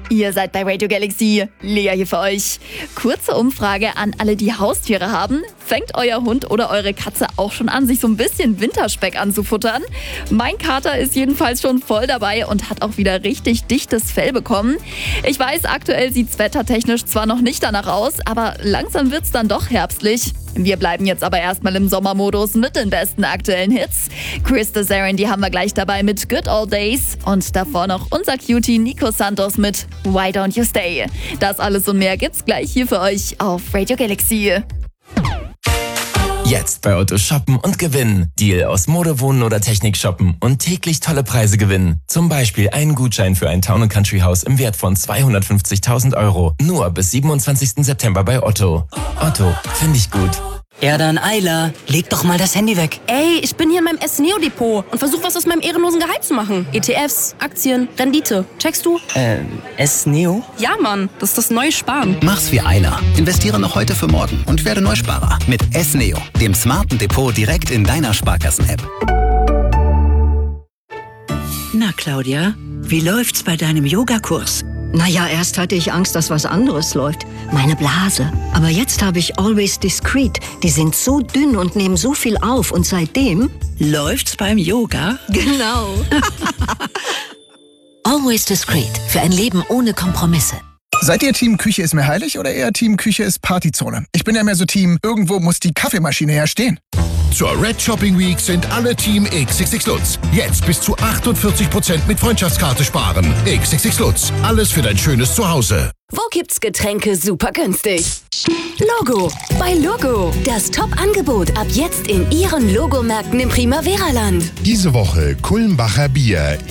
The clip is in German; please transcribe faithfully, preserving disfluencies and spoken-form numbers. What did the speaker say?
Ihr seid bei Radio Galaxy. Lea hier für euch. Kurze Umfrage an alle, die Haustiere haben. Fängt euer Hund oder eure Katze auch schon an, sich so ein bisschen Winterspeck anzufuttern? Mein Kater ist jedenfalls schon voll dabei und hat auch wieder richtig dichtes Fell bekommen. Ich weiß, aktuell sieht's wettertechnisch zwar noch nicht danach aus, aber langsam wird's dann doch herbstlich. Wir bleiben jetzt aber erstmal im Sommermodus mit den besten aktuellen Hits. Chris Desarin, die haben wir gleich dabei mit Good Old Days und davor noch unser Cutie Nico Santos mit Why Don't You Stay. Das alles und mehr gibt's gleich hier für euch auf Radio Galaxy. Jetzt bei Otto shoppen und gewinnen. Deal aus Mode, Wohnen oder Technik shoppen und täglich tolle Preise gewinnen. Zum Beispiel einen Gutschein für ein Town and Country Haus im Wert von zweihundertfünfzigtausend Euro. Nur bis siebenundzwanzigsten September bei Otto. Otto, finde ich gut. Ja dann, Ayla, leg doch mal das Handy weg. Ey, ich bin hier in meinem S-Neo-Depot und versuche was aus meinem ehrenlosen Gehalt zu machen. E T Fs, Aktien, Rendite. Checkst du? Ähm, S-Neo? Ja, Mann, das ist das neue Sparen. Mach's wie Ayla. Investiere noch heute für morgen und werde Neusparer mit S-Neo, dem smarten Depot direkt in deiner Sparkassen-App. Na, Claudia, wie läuft's bei deinem Yogakurs? Naja, erst hatte ich Angst, dass was anderes läuft. Meine Blase. Aber jetzt habe ich Always Discreet. Die sind so dünn und nehmen so viel auf. Und seitdem... Läuft's beim Yoga? Genau. Always Discreet. Für ein Leben ohne Kompromisse. Seid ihr Team Küche ist mir heilig oder eher Team Küche ist Partyzone? Ich bin ja mehr so Team, irgendwo muss die Kaffeemaschine ja stehen. Zur Red Shopping Week sind alle Team X X X Lutz. Jetzt bis zu achtundvierzig Prozent mit Freundschaftskarte sparen. X X X Lutz. Alles für dein schönes Zuhause. Wo gibt's Getränke super günstig? Logo. Bei Logo. Das Top-Angebot ab jetzt in Ihren Logomärkten im Primavera-Land. Diese Woche Kulmbacher Bier.